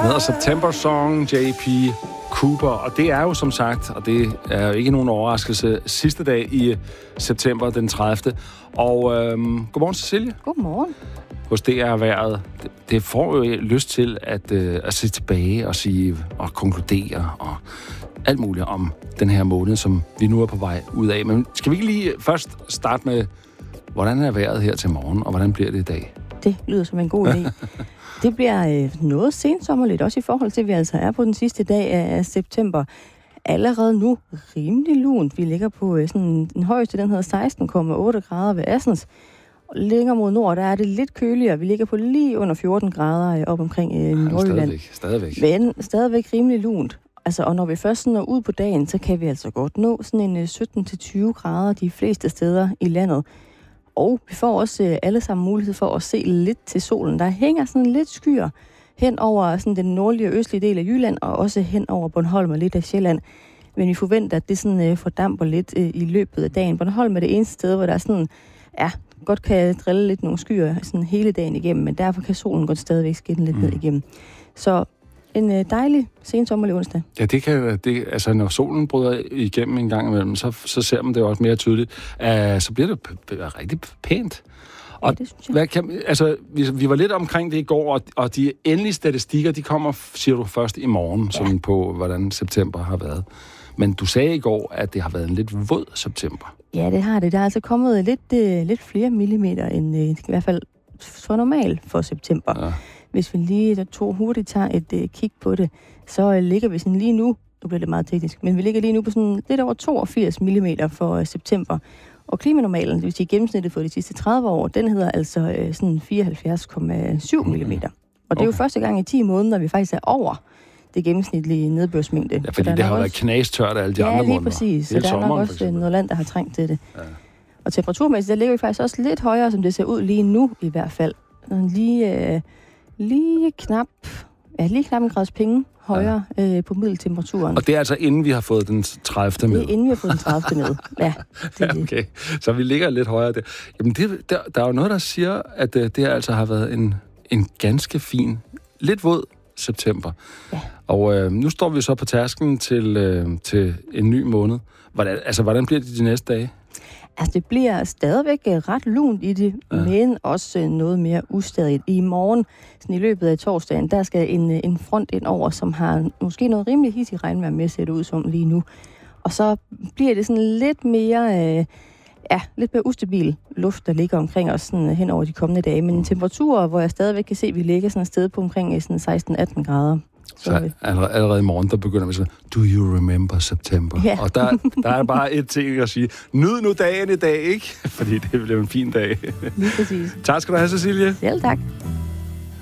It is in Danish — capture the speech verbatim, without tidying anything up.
hedder September Song, J P Cooper, og det er jo som sagt, og det er jo ikke nogen overraskelse, sidste dag i september, den tredivte Og øhm, godmorgen, Cecilie. Godmorgen. Hos D R Vejret, det, det får jo lyst til at, øh, at se tilbage og sige og konkludere og alt muligt om den her måned, som vi nu er på vej ud af. Men skal vi ikke lige først starte med, hvordan er vejret her til morgen, og hvordan bliver det i dag? Det lyder som en god idé. Det bliver øh, noget sensommerligt, også i forhold til, at vi altså er på den sidste dag af september. Allerede nu rimelig lunt. Vi ligger på øh, sådan den højeste, den hedder seksten komma otte grader ved Assens. Og længere mod nord, der er det lidt køligere. Vi ligger på lige under fjorten grader øh, op omkring øh, Nordjylland. Stadigvæk, stadigvæk. Men stadigvæk rimelig lunt. Altså, og når vi først når ud på dagen, så kan vi altså godt nå sådan en øh, sytten til tyve grader de fleste steder i landet. Og vi får også øh, alle sammen mulighed for at se lidt til solen. Der hænger sådan lidt skyer hen over sådan den nordlige og østlige del af Jylland, og også hen over Bornholm og lidt af Sjælland. Men vi forventer, at det sådan øh, fordamper lidt øh, i løbet af dagen. Bornholm er det eneste sted, hvor der sådan, ja, godt kan drille lidt nogle skyer sådan hele dagen igennem, men derfor kan solen godt stadigvæk skinne lidt mm. ned igennem. Så en øh, dejlig sensommerlig onsdag. Ja, det kan, det, altså når solen bryder igennem en gang imellem, så, så ser man det også mere tydeligt. Uh, så bliver det p- p- rigtig pænt. Og ja, det synes jeg. Hvad kan, altså, vi, vi var lidt omkring det i går, og, og de endelige statistikker, de kommer, siger du, først i morgen, ja. Sådan på, hvordan september har været. Men du sagde i går, at det har været en lidt våd september. Ja, det har det. Der er altså kommet lidt, øh, lidt flere millimeter, end øh, i hvert fald for normalt for september. Ja. Hvis vi lige der to hurtigt tager et øh, kig på det, så øh, ligger vi sådan lige nu, nu bliver det meget teknisk, men vi ligger lige nu på sådan lidt over toogfirs millimeter for øh, september. Og klimanormalen, det vil sige gennemsnittet for de sidste tredive år, den hedder altså øh, sådan fireoghalvfjerds komma syv millimeter. Og det er okay. Jo første gang i ti måneder, vi faktisk er over det gennemsnitlige nedbørsmængde. Ja, fordi det har også været knastørt af alle de ja, andre måneder. Ja, lige præcis. Så der er nok også noget land, der har trængt til det. Ja. Og temperaturmæssigt, der ligger vi faktisk også lidt højere, som det ser ud lige nu i hvert fald. Lige, øh, lige knap, ja, lige knap en grads penge højere ja. øh, på middeltemperaturen. Og det er altså inden vi har fået den tredivte med? Det er inden vi har fået den tredivte med, ja. Det ja, okay. Så vi ligger lidt højere der. Jamen, det, der, der er jo noget, der siger, at øh, det altså har været en, en ganske fin, lidt våd september. Ja. Og øh, nu står vi så på tærsklen til, øh, til en ny måned. Hvordan, altså, hvordan bliver det de næste dage? Altså, det bliver stadigvæk ret lunt i det, ja. Men også noget mere ustadigt. I morgen, sådan i løbet af torsdagen, der skal en, en front ind over, som har måske noget rimelig hissig regnvejr med at sætte ud som lige nu. Og så bliver det sådan lidt mere, øh, ja, lidt mere ustabil luft, der ligger omkring os sådan hen over de kommende dage. Men temperaturer, hvor jeg stadigvæk kan se, at vi ligger sådan et sted på omkring sådan seksten atten grader. Så, så allerede, allerede i morgen, der begynder vi så, do you remember September? Ja. Og der, der er bare et ting at sige, nyd nu dagen i dag, ikke? Fordi det bliver en fin dag. Lige præcis. Tak skal du have, Cecilie. Selv tak.